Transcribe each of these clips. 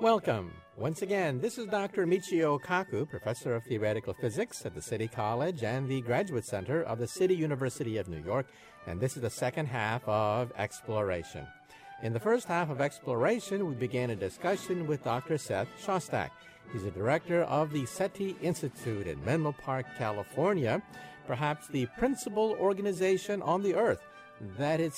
Welcome. Once again, this is Dr. Michio Kaku, Professor of Theoretical Physics at the City College and the Graduate Center of the City University of New York, and this is the second half of Exploration. In the first half of Exploration, we began a discussion with Dr. Seth Shostak. He's the director of the SETI Institute in Menlo Park, California, perhaps the principal organization on the Earth that is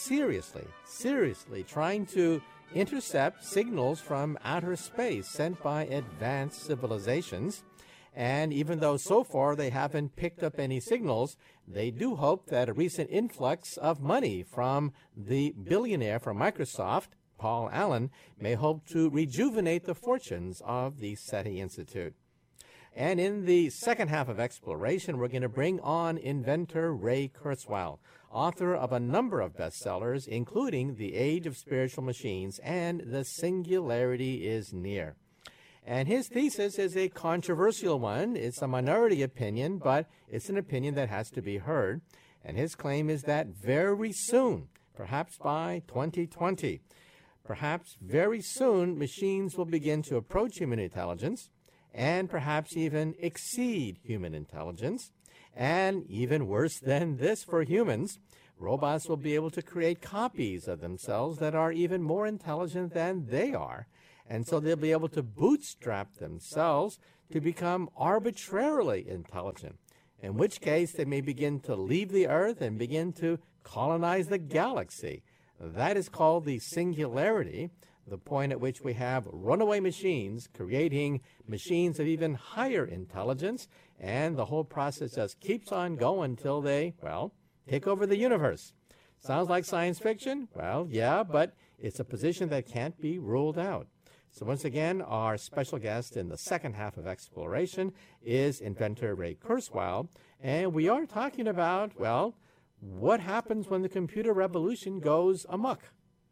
seriously trying to intercept signals from outer space sent by advanced civilizations. And even though so far they haven't picked up any signals, they do hope that a recent influx of money from the billionaire from Microsoft, Paul Allen, may hope to rejuvenate the fortunes of the SETI Institute. And in the second half of Exploration, we're going to bring on inventor Ray Kurzweil, author of a number of bestsellers, including The Age of Spiritual Machines and The Singularity is Near. And his thesis is a controversial one. It's a minority opinion, but it's an opinion that has to be heard. And his claim is that very soon, perhaps by 2020, perhaps very soon, machines will begin to approach human intelligence and perhaps even exceed human intelligence. And even worse than this for humans, robots will be able to create copies of themselves that are even more intelligent than they are. And so they'll be able to bootstrap themselves to become arbitrarily intelligent, in which case they may begin to leave the Earth and begin to colonize the galaxy. That is called the singularity, the point at which we have runaway machines creating machines of even higher intelligence, and the whole process just keeps on going until they, take over the universe. Sounds like science fiction? Well, yeah, but it's a position that can't be ruled out. So once again, our special guest in the second half of Exploration is inventor Ray Kurzweil, and we are talking about, what happens when the computer revolution goes amok?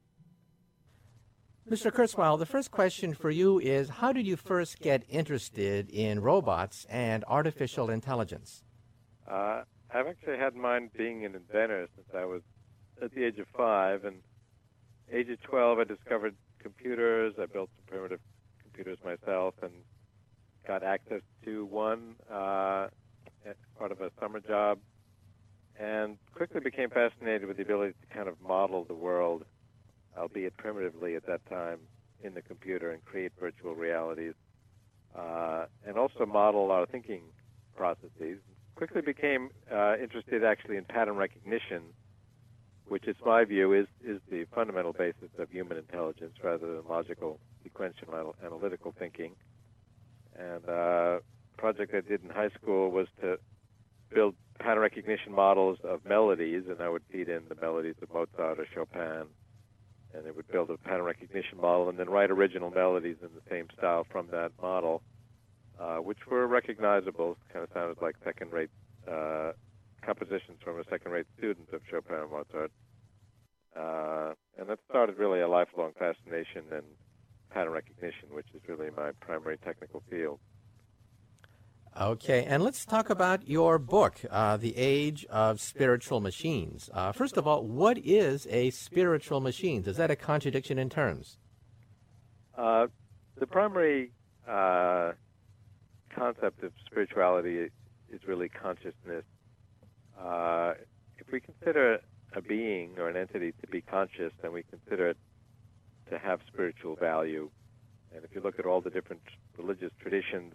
Mr. Kurzweil, the first question for you is, how did you first get interested in robots and artificial intelligence? I've actually had in mind being an inventor since I was at the age of 5. And age of 12, I discovered computers. I built some primitive computers myself and got access to one as part of a summer job, and quickly became fascinated with the ability to kind of model the world, albeit primitively at that time, in the computer and create virtual realities, and also model our thinking processes. Quickly became interested actually in pattern recognition, which is my view is the fundamental basis of human intelligence rather than logical, sequential, analytical thinking. And a project I did in high school was to build pattern recognition models of melodies, and I would feed in the melodies of Mozart or Chopin, and it would build a pattern recognition model and then write original melodies in the same style from that model, which were recognizable. Kind of sounded like second-rate compositions from a second-rate student of Chopin and Mozart. And that started really a lifelong fascination in pattern recognition, which is really my primary technical field. Okay, and let's talk about your book, The Age of Spiritual Machines. First of all, what is a spiritual machine? Is that a contradiction in terms? The primary concept of spirituality is really consciousness. If we consider a being or an entity to be conscious, then we consider it to have spiritual value. And if you look at all the different religious traditions,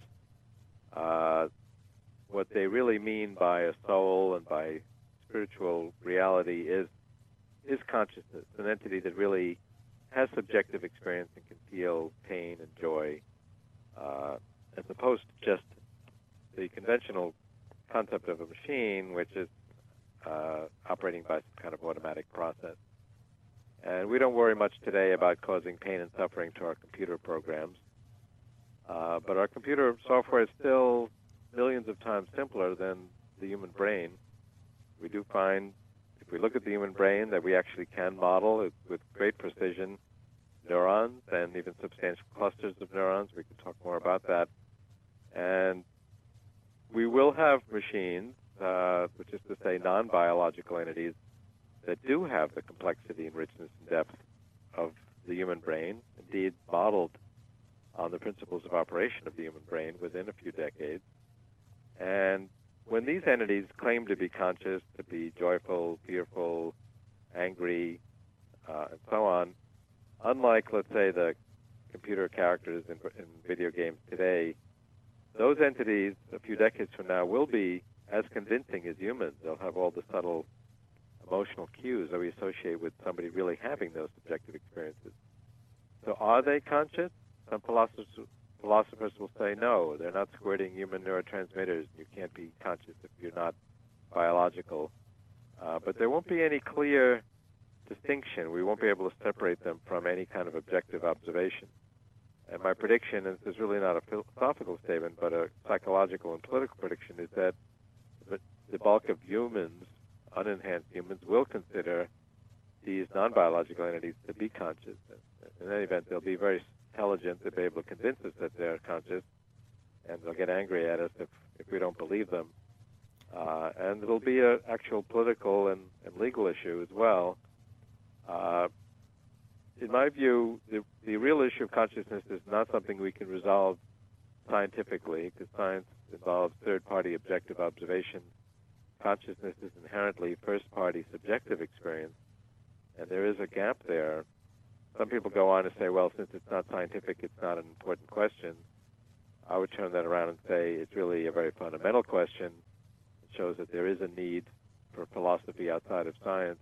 what they really mean by a soul and by spiritual reality is consciousness, an entity that really has subjective experience and can feel pain and joy, as opposed to just the conventional concept of a machine, which is operating by some kind of automatic process. And we don't worry much today about causing pain and suffering to our computer programs. But our computer software is still millions of times simpler than the human brain. We do find, if we look at the human brain, that we actually can model it with great precision neurons and even substantial clusters of neurons. We can talk more about that. And we will have machines, which is to say non-biological entities, that do have the complexity and richness and depth of the human brain, indeed modeled on the principles of operation of the human brain within a few decades. And when these entities claim to be conscious, to be joyful, fearful, angry, and so on, unlike, let's say, the computer characters in video games today, those entities a few decades from now will be as convincing as humans. They'll have all the subtle emotional cues that we associate with somebody really having those subjective experiences. So are they conscious? Some philosophers will say no, they're not squirting human neurotransmitters. You can't be conscious if you're not biological. But there won't be any clear distinction. We won't be able to separate them from any kind of objective observation. And my prediction, and this is really not a philosophical statement, but a psychological and political prediction, is that the bulk of humans, unenhanced humans, will consider these non-biological entities to be conscious. In any event, they'll be very intelligent. They'll be able to convince us that they're conscious, and they'll get angry at us if we don't believe them. And it'll be an actual political and legal issue as well. In my view, the real issue of consciousness is not something we can resolve scientifically, because science involves third-party objective observation. Consciousness is inherently first-party subjective experience, and there is a gap there. Some people go on to say, well, since it's not scientific, it's not an important question. I would turn that around and say it's really a very fundamental question. It shows that there is a need for philosophy outside of science.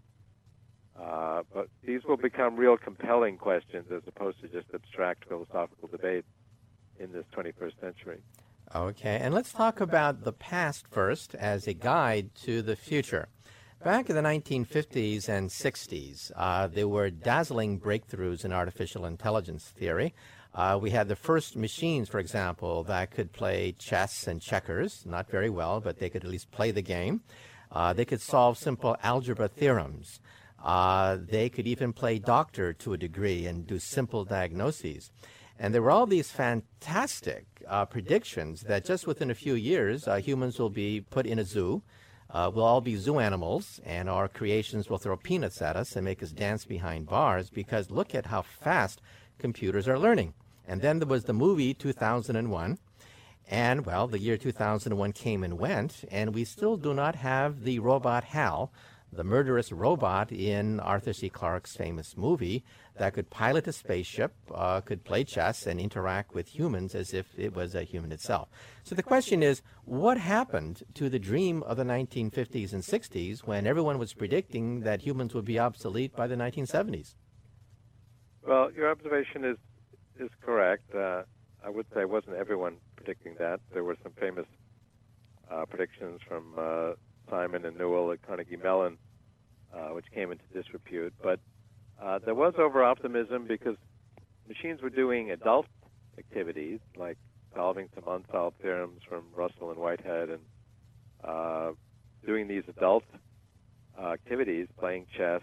But these will become real compelling questions as opposed to just abstract philosophical debates in this 21st century. Okay, and let's talk about the past first as a guide to the future. Back in the 1950s and 60s, there were dazzling breakthroughs in artificial intelligence theory. We had the first machines, for example, that could play chess and checkers, not very well, but they could at least play the game. They could solve simple algebra theorems. They could even play doctor to a degree and do simple diagnoses. And there were all these fantastic predictions that just within a few years, humans will be put in a zoo. We'll all be zoo animals, and our creations will throw peanuts at us and make us dance behind bars, because look at how fast computers are learning. And then there was the movie 2001. And, well, the year 2001 came and went, and we still do not have the robot HAL, the murderous robot in Arthur C. Clarke's famous movie that could pilot a spaceship, could play chess, and interact with humans as if it was a human itself. So the question is, what happened to the dream of the 1950s and 60s when everyone was predicting that humans would be obsolete by the 1970s? Well, your observation is correct. I would say it wasn't everyone predicting that. There were some famous predictions from Simon and Newell at Carnegie Mellon, which came into disrepute. But there was over-optimism because machines were doing adult activities, like solving some unsolved theorems from Russell and Whitehead, and doing these adult activities, playing chess,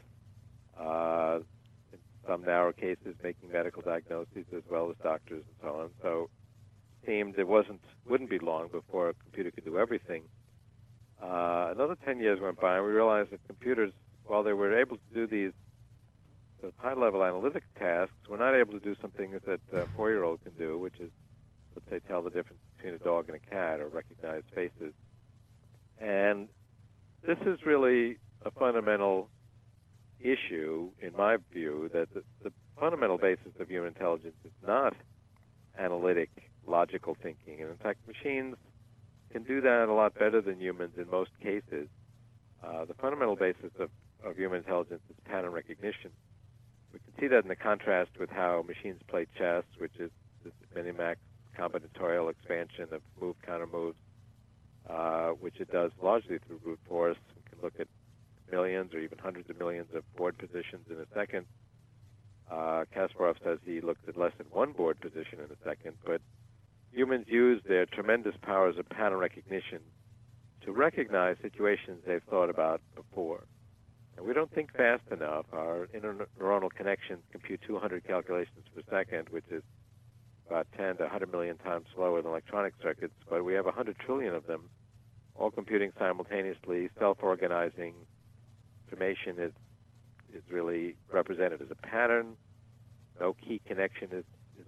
in some narrow cases making medical diagnoses as well as doctors and so on. So it seemed it wouldn't be long before a computer could do everything. Another 10 years went by, and we realized that computers, while they were able to do these high-level analytic tasks, were not able to do some things that a 4-year-old can do, which is, let's say, tell the difference between a dog and a cat or recognize faces. And this is really a fundamental issue, in my view, that the fundamental basis of human intelligence is not analytic, logical thinking. And in fact, machines can do that a lot better than humans in most cases. The fundamental basis of human intelligence is pattern recognition. We can see that in the contrast with how machines play chess, which is this minimax combinatorial expansion of move, counter moves, which it does largely through brute force. We can look at millions or even hundreds of millions of board positions in a second. Kasparov says he looked at less than one board position in a second, but humans use their tremendous powers of pattern recognition to recognize situations they've thought about before. And we don't think fast enough. Our interneuronal connections compute 200 calculations per second, which is about 10 to 100 million times slower than electronic circuits, but we have 100 trillion of them, all computing simultaneously, self-organizing. Information is really represented as a pattern. No key connection is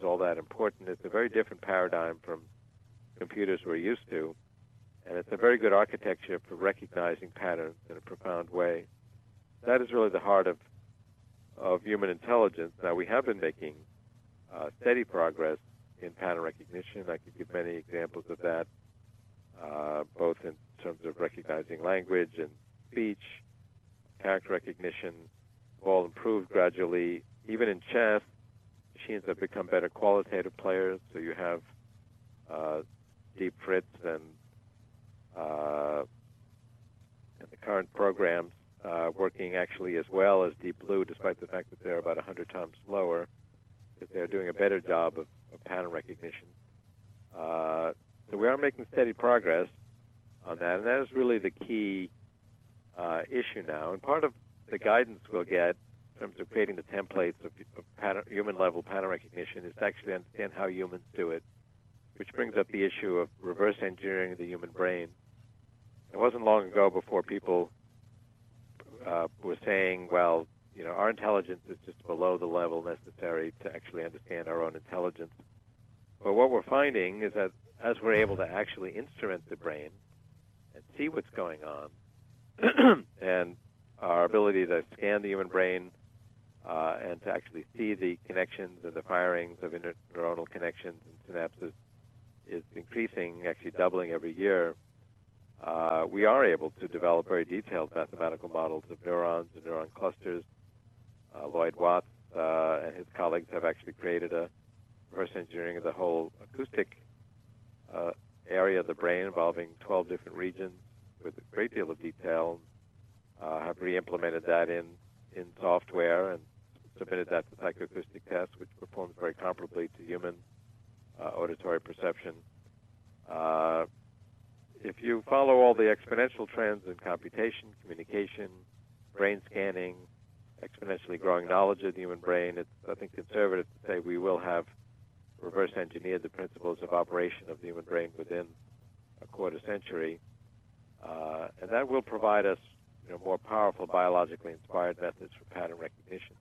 all that important. It's a very different paradigm from computers we're used to, and it's a very good architecture for recognizing patterns in a profound way. That is really the heart of human intelligence. Now, we have been making steady progress in pattern recognition. I could give many examples of that, both in terms of recognizing language and speech, character recognition, all improved gradually. Even in chess, machines have become better qualitative players, so you have Deep Fritz and the current programs working actually as well as Deep Blue, despite the fact that they're about 100 times slower, because they're doing a better job of pattern recognition. So we are making steady progress on that, and that is really the key issue now. And part of the guidance we'll get in terms of creating the templates of human-level pattern recognition is to actually understand how humans do it, which brings up the issue of reverse engineering the human brain. It wasn't long ago before people were saying, well, our intelligence is just below the level necessary to actually understand our own intelligence. But what we're finding is that as we're able to actually instrument the brain and see what's going on, and our ability to scan the human brain and to actually see the connections and the firings of interneuronal connections and synapses is increasing, actually doubling every year, we are able to develop very detailed mathematical models of neurons and neuron clusters. Lloyd Watts and his colleagues have actually created a reverse engineering of the whole acoustic area of the brain involving 12 different regions with a great deal of detail. Have re-implemented that in software and submitted that to psychoacoustic tests, which performs very comparably to human auditory perception. If you follow all the exponential trends in computation, communication, brain scanning, exponentially growing knowledge of the human brain, it's, I think, conservative to say we will have reverse engineered the principles of operation of the human brain within a quarter century. And that will provide us more powerful biologically inspired methods for pattern recognition.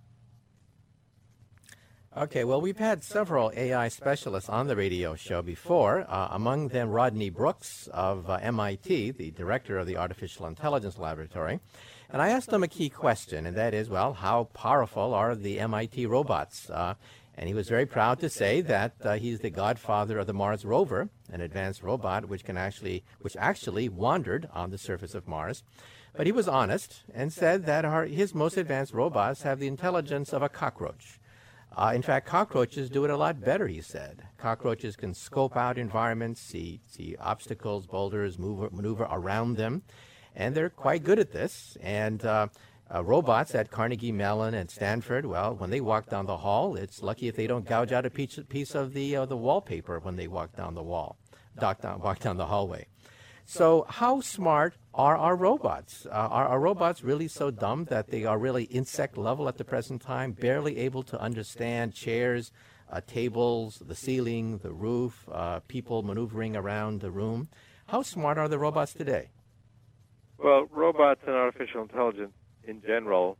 Okay, well, we've had several AI specialists on the radio show before, among them Rodney Brooks of MIT, the director of the Artificial Intelligence Laboratory. And I asked him a key question, and that is, well, how powerful are the MIT robots? And he was very proud to say that he's the godfather of the Mars rover, an advanced robot which actually wandered on the surface of Mars. But he was honest and said that his most advanced robots have the intelligence of a cockroach. In fact, cockroaches do it a lot better, he said. Cockroaches can scope out environments, see obstacles, boulders, maneuver around them, and they're quite good at this. And robots at Carnegie Mellon and Stanford, well, when they walk down the hall, it's lucky if they don't gouge out a piece of the wallpaper when they walk down the walk down the hallway. So how smart are our robots? Are our robots really so dumb that they are really insect level at the present time, barely able to understand chairs, tables, the ceiling, the roof, people maneuvering around the room? How smart are the robots today? Well, robots and artificial intelligence in general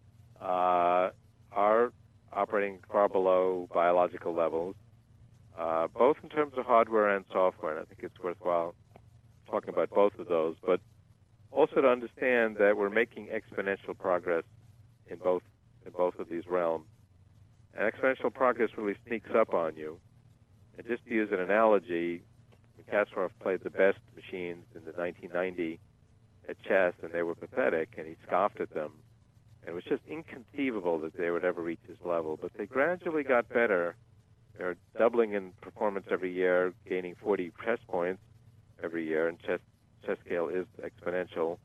are operating far below biological levels, both in terms of hardware and software. And I think it's worthwhile talking about both of those, but also to understand that we're making exponential progress in both of these realms. And exponential progress really sneaks up on you. And just to use an analogy, Kasparov played the best machines in the 1990 at chess, and they were pathetic, and he scoffed at them. And it was just inconceivable that they would ever reach his level. But they gradually got better. They're doubling in performance every year, gaining 40 chess points every year, and chess scale is exponential.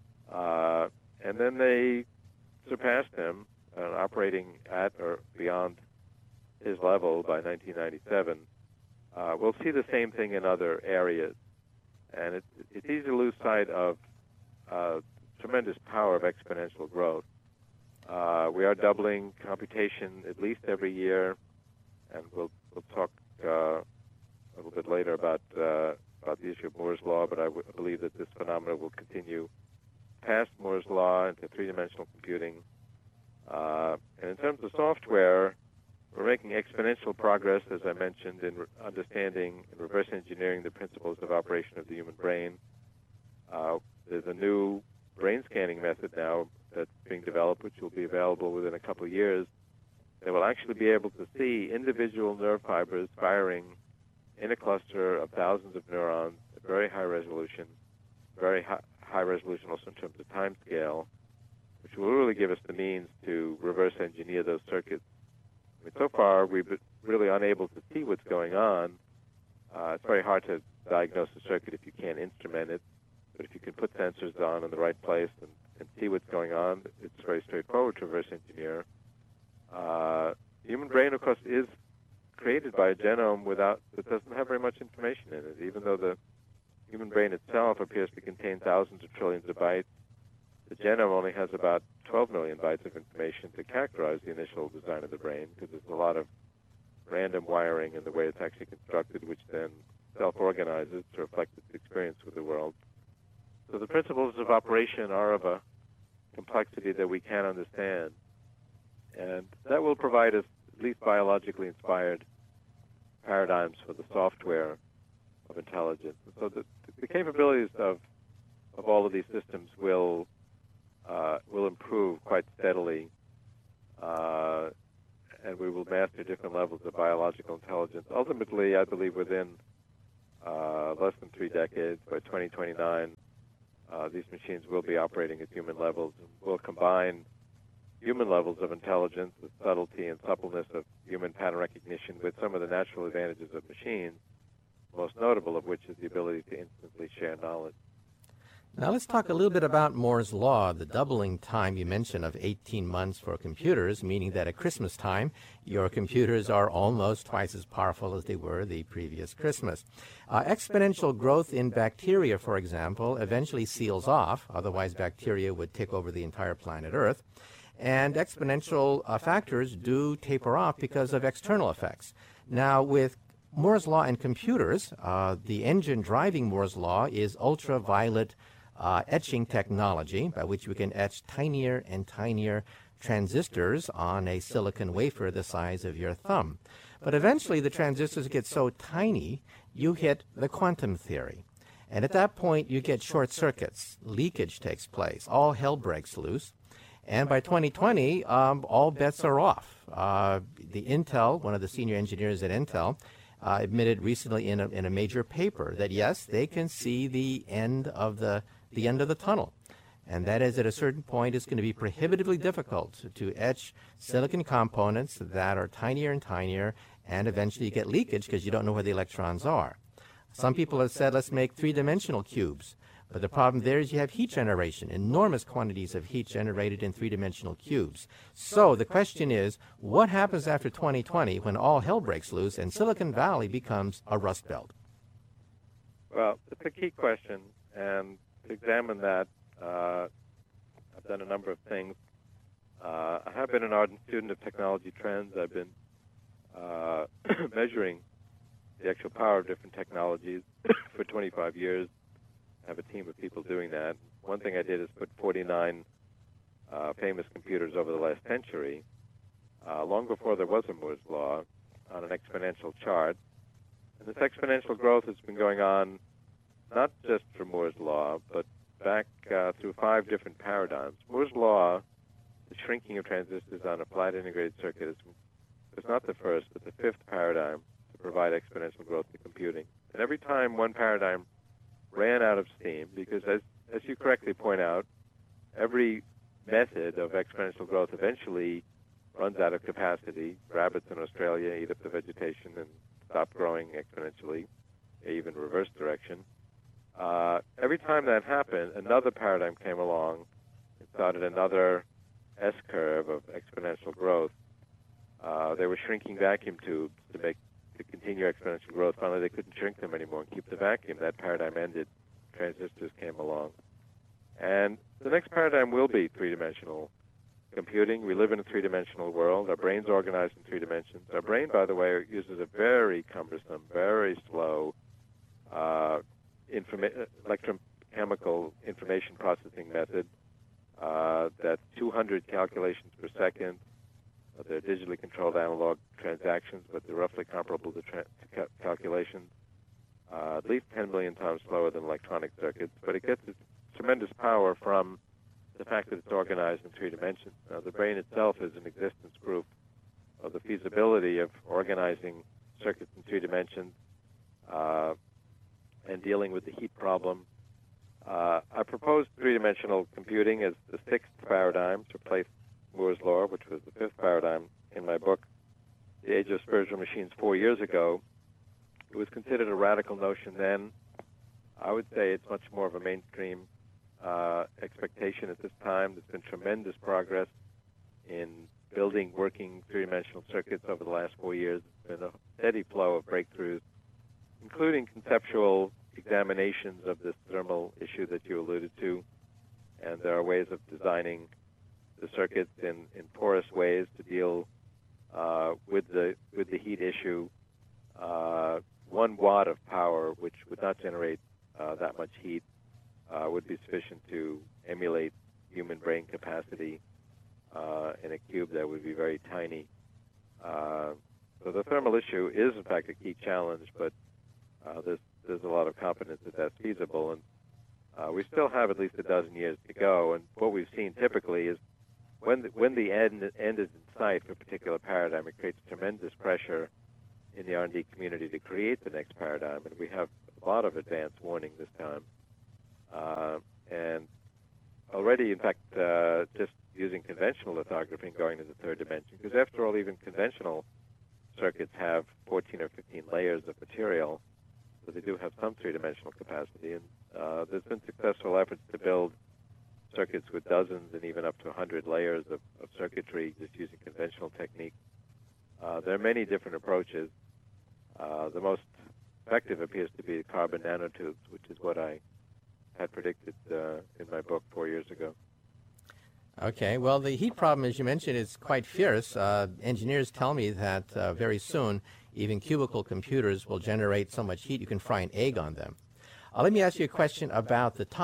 And then they surpassed him, operating at or beyond his level by 1997. We'll see the same thing in other areas. And it's easy to lose sight of tremendous power of exponential growth. We are doubling computation at least every year, and we'll talk a little bit later about the issue of Moore's Law, but I believe that this phenomenon will continue past Moore's Law into three-dimensional computing. And in terms of software, We're making exponential progress, as I mentioned, in understanding and reverse engineering the principles of operation of the human brain. There's a new brain scanning method now that's being developed, which will be available within a couple of years, that will actually be able to see individual nerve fibers firing in a cluster of thousands of neurons at very high resolution, very high resolution also in terms of time scale, which will really give us the means to reverse engineer those circuits. I mean, so far, we've been really unable to see what's going on. It's very hard to diagnose a circuit if you can't instrument it. But if you can put sensors on in the right place and see what's going on, it's very straightforward to reverse engineer. The human brain, of course, is created by a genome that doesn't have very much information in it. Even though the human brain itself appears to contain thousands of trillions of bytes, the genome only has about 12 million bytes of information to characterize the initial design of the brain, because there's a lot of random wiring in the way it's actually constructed, which then self-organizes to reflect its experience with the world. So the principles of operation are of a complexity that we can't understand. And that will provide us at least biologically inspired paradigms for the software of intelligence. And so the capabilities of all of these systems will improve quite steadily, and we will master different levels of biological intelligence. Ultimately, I believe within less than 3 decades, by 2029, these machines will be operating at human levels and will combine human levels of intelligence, the subtlety and suppleness of human pattern recognition with some of the natural advantages of machines, most notable of which is the ability to instantly share knowledge. Now let's talk a little bit about Moore's Law, the doubling time you mentioned of 18 months for computers, meaning that at Christmas time, your computers are almost twice as powerful as they were the previous Christmas. Exponential growth in bacteria, for example, eventually seals off, otherwise bacteria would take over the entire planet Earth. And exponential factors do taper off because of external effects. Now, with Moore's Law and computers, the engine driving Moore's Law is ultraviolet etching technology, by which we can etch tinier and tinier transistors on a silicon wafer the size of your thumb. But eventually the transistors get so tiny, you hit the quantum theory. And at that point, you get short circuits. Leakage takes place. All hell breaks loose. And by 2020, all bets are off. The Intel, one of the senior engineers at Intel, admitted recently in a major paper that yes, they can see the end of the tunnel, and that is at a certain point it's going to be prohibitively difficult to etch silicon components that are tinier and tinier, and eventually you get leakage because you don't know where the electrons are. Some people have said let's make three-dimensional cubes. But the problem there is you have heat generation, enormous quantities of heat generated in three-dimensional cubes. So the question is, what happens after 2020 when all hell breaks loose and Silicon Valley becomes a rust belt? Well, it's a key question, and to examine that, I've done a number of things. I have been an ardent student of technology trends. I've been measuring the actual power of different technologies for 25 years. I have a team of people doing that. One thing I did is put 49 famous computers over the last century, long before there was a Moore's Law, on an exponential chart. And this exponential growth has been going on not just for Moore's Law, but back through 5 different paradigms. Moore's Law, the shrinking of transistors on a flat integrated circuit, is not the first, but the 5th paradigm to provide exponential growth to computing. And every time one paradigm ran out of steam, because as you correctly point out, every method of exponential growth eventually runs out of capacity. Rabbits in Australia eat up the vegetation and stop growing exponentially, even reverse direction. Every time that happened, another paradigm came along and started another S-curve of exponential growth. They were shrinking vacuum tubes to continue exponential growth. Finally, they couldn't shrink them anymore and keep the vacuum. That paradigm ended. Transistors came along. And the next paradigm will be three-dimensional computing. We live in a three-dimensional world. Our brain's organized in 3 dimensions. Our brain, by the way, uses a very cumbersome, very slow electrochemical information processing method. That's 200 calculations per second, They're digitally controlled analog transactions, but they're roughly comparable to calculations. At least 10 million times slower than electronic circuits, but it gets its tremendous power from the fact that it's organized in 3 dimensions. Now, the brain itself is an existence proof of the feasibility of organizing circuits in 3 dimensions and dealing with the heat problem. I proposed 3-dimensional computing as the 6th paradigm to replace Moore's law, which was the 5th paradigm in my book, The Age of Spiritual Machines, 4 years ago. It was considered a radical notion then. I would say it's much more of a mainstream expectation at this time. There's been tremendous progress in building working 3-dimensional circuits over the last 4 years. There's been a steady flow of breakthroughs, including conceptual examinations of this thermal issue that you alluded to. And there are ways of designing the circuits in porous ways to deal with the heat issue. 1 watt of power, which would not generate that much heat, would be sufficient to emulate human brain capacity in a cube that would be very tiny. So the thermal issue is, in fact, a key challenge, but there's a lot of confidence that that's feasible. And we still have at least a dozen years to go. And what we've seen typically is when the end is in sight for a particular paradigm, it creates tremendous pressure in the R&D community to create the next paradigm, and we have a lot of advance warning this time. And already, in fact, just using conventional lithography and going to the 3rd dimension, because after all, even conventional circuits have 14 or 15 layers of material, so they do have some 3-dimensional capacity. And there's been successful efforts to build circuits with dozens and even up to 100 layers of circuitry just using conventional techniques. There are many different approaches. The most effective appears to be carbon nanotubes, which is what I had predicted in my book 4 years ago. Okay. Well, the heat problem, as you mentioned, is quite fierce. Engineers tell me that very soon, even cubicle computers will generate so much heat you can fry an egg on them. Let me ask you a question about the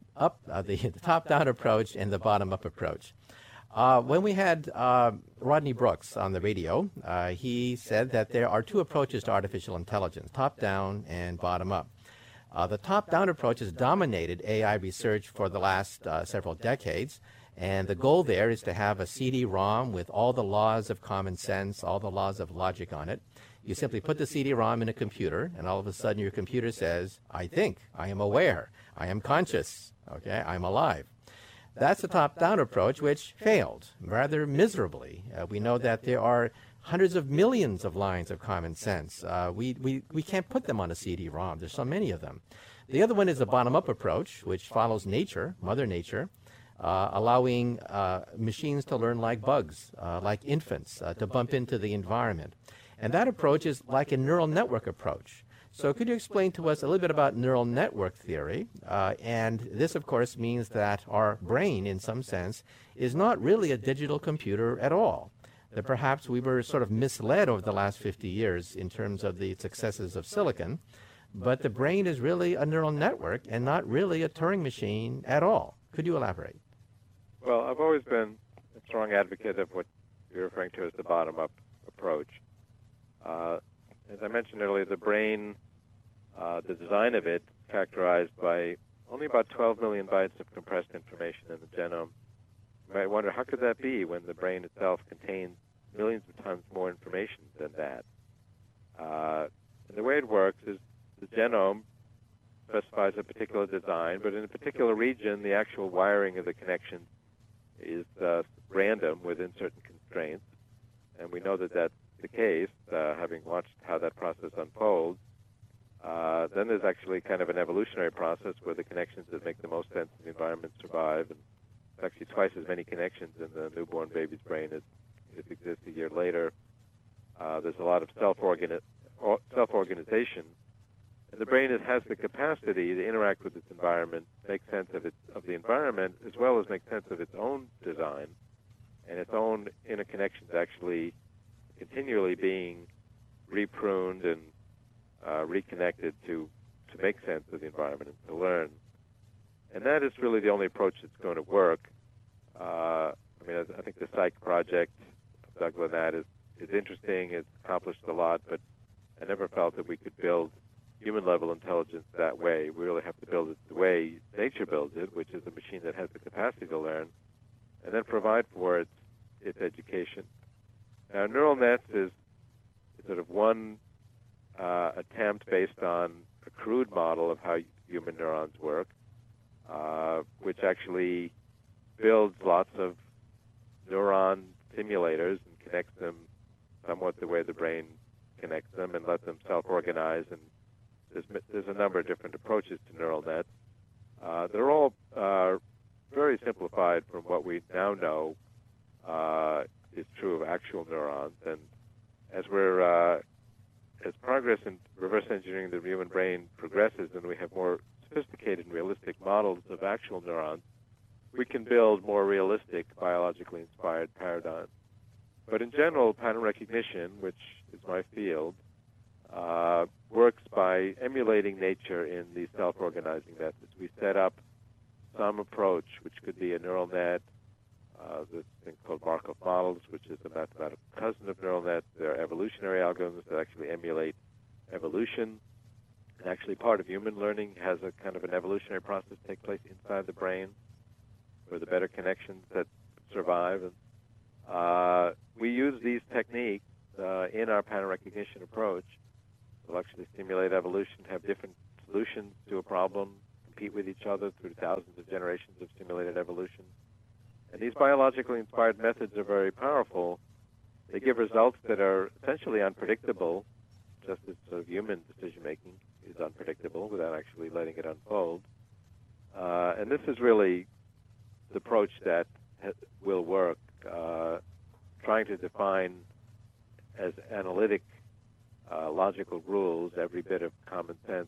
the top-down approach and the bottom-up approach. When we had Rodney Brooks on the radio, he said that there are 2 approaches to artificial intelligence, top-down and bottom-up. The top-down approach has dominated AI research for the last several decades, and the goal there is to have a CD-ROM with all the laws of common sense, all the laws of logic on it. You simply put the CD-ROM in a computer, and all of a sudden your computer says, I think, I am aware, I am conscious, okay, I'm alive. That's the top-down approach, which failed rather miserably. We know that there are hundreds of millions of lines of common sense. We can't put them on a CD-ROM. There's so many of them. The other one is the bottom-up approach, which follows nature, Mother Nature, allowing machines to learn like bugs, like infants, to bump into the environment. And that approach is like a neural network approach. So could you explain to us a little bit about neural network theory? And this, of course, means that our brain, in some sense, is not really a digital computer at all. That perhaps we were sort of misled over the last 50 years in terms of the successes of silicon, but the brain is really a neural network and not really a Turing machine at all. Could you elaborate? Well, I've always been a strong advocate of what you're referring to as the bottom-up approach. As I mentioned earlier, the brain, the design of it, characterized by only about 12 million bytes of compressed information in the genome. You might wonder, how could that be when the brain itself contains millions of times more information than that? And the way it works is the genome specifies a particular design, but in a particular region, the actual wiring of the connections is random within certain constraints. And we know that that's the case, having watched how that process unfolds. Then there's actually kind of an evolutionary process where the connections that make the most sense in the environment survive. And it's actually twice as many connections in the newborn baby's brain as exists a year later. There's a lot of self-organization. And the brain has the capacity to interact with its environment, make sense of the environment, as well as make sense of its own design and its own interconnections actually continually being repruned and reconnected to make sense of the environment and to learn. And that is really the only approach that's going to work. I think the Psych project Doug Lynat is interesting. It's accomplished a lot, but I never felt that we could build human-level intelligence that way. We really have to build it the way nature builds it, which is a machine that has the capacity to learn, and then provide for its education. Now, neural nets is sort of one attempt based on a crude model of how human neurons work, which actually builds lots of neuron simulators and connects them somewhat the way the brain connects them and lets them self-organize. And there's a number of different approaches to neural nets. They're all very simplified from what we now know is true of actual neurons. And as progress in reverse engineering the human brain progresses and we have more sophisticated and realistic models of actual neurons, we can build more realistic biologically inspired paradigms. But in general, pattern recognition, which is my field, works by emulating nature in these self-organizing methods. We set up some approach, which could be a neural net, this thing called Markov models, which is a mathematical cousin of neural nets. There are evolutionary algorithms that actually emulate evolution. And actually part of human learning has a kind of an evolutionary process take place inside the brain for the better connections that survive. And we use these techniques in our pattern recognition approach. We'll actually simulate evolution, have different solutions to a problem, compete with each other through thousands of generations of simulated evolution. And these biologically inspired methods are very powerful. They give results that are essentially unpredictable, just as sort of human decision-making is unpredictable without actually letting it unfold. And this is really the approach that will work, trying to define as analytic logical rules every bit of common sense.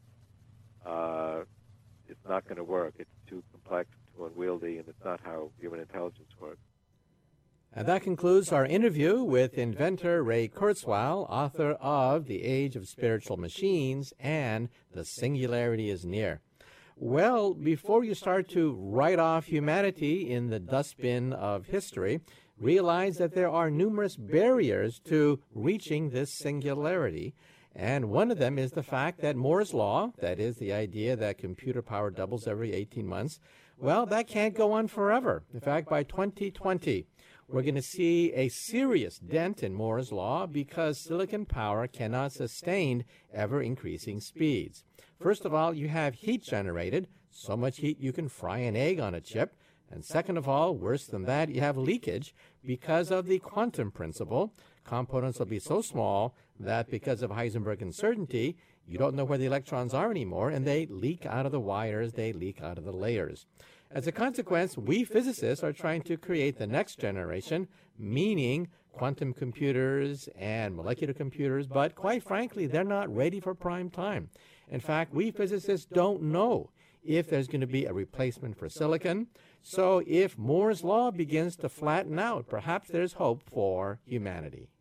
It's not going to work. It's too complex, too unwieldy, and it's not how human intelligence works. And that concludes our interview with inventor Ray Kurzweil, author of The Age of Spiritual Machines and The Singularity is Near. Well, before you start to write off humanity in the dustbin of history, realize that there are numerous barriers to reaching this singularity. And one of them is the fact that Moore's Law, that is the idea that computer power doubles every 18 months, well, that can't go on forever. In fact, by 2020, we're going to see a serious dent in Moore's Law because silicon power cannot sustain ever-increasing speeds. First of all, you have heat generated, so much heat you can fry an egg on a chip. And second of all, worse than that, you have leakage because of the quantum principle. Components will be so small that because of Heisenberg uncertainty, you don't know where the electrons are anymore, and they leak out of the wires, they leak out of the layers. As a consequence, we physicists are trying to create the next generation, meaning quantum computers and molecular computers, but quite frankly, they're not ready for prime time. In fact, we physicists don't know if there's going to be a replacement for silicon. So if Moore's Law begins to flatten out, perhaps there's hope for humanity.